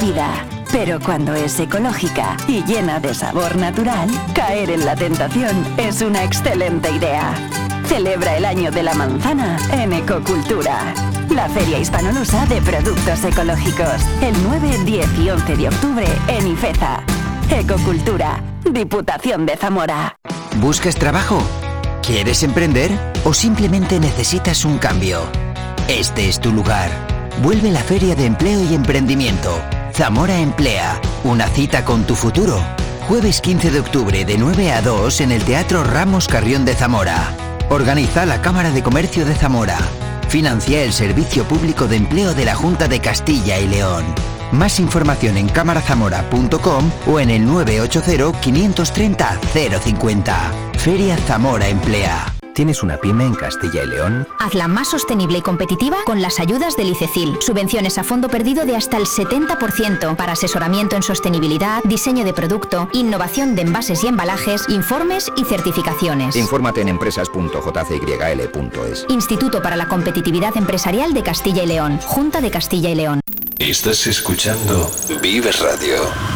vida. Pero cuando es ecológica y llena de sabor natural, caer en la tentación es una excelente idea. Celebra el año de la manzana en Ecocultura, la feria hispanolusa de productos ecológicos, el 9, 10 y 11 de octubre en Ifeza. Ecocultura, Diputación de Zamora. ¿Buscas trabajo? ¿Quieres emprender? ¿O simplemente necesitas un cambio? Este es tu lugar. Vuelve la Feria de Empleo y Emprendimiento. Zamora Emplea. Una cita con tu futuro. Jueves 15 de octubre de 9 a 2 en el Teatro Ramos Carrión de Zamora. Organiza la Cámara de Comercio de Zamora. Financia el Servicio Público de Empleo de la Junta de Castilla y León. Más información en cámarazamora.com o en el 980-530-050. Feria Zamora Emplea. ¿Tienes una pyme en Castilla y León? Hazla más sostenible y competitiva con las ayudas del ICECIL. Subvenciones a fondo perdido de hasta el 70% para asesoramiento en sostenibilidad, diseño de producto, innovación de envases y embalajes, informes y certificaciones. Infórmate en empresas.jcyl.es. Instituto para la Competitividad Empresarial de Castilla y León. Junta de Castilla y León. Estás escuchando Vive Radio.